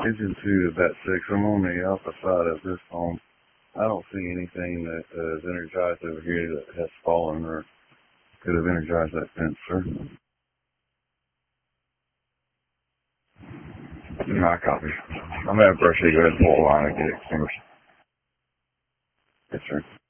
Engine 2 of that 6. I'm on the opposite side of this home. I don't see anything that is energized over here that has fallen or could have energized that fence, sir. No, I copy. I'm going to have Brushy go ahead and pull a line and get it extinguished. Yes, sir.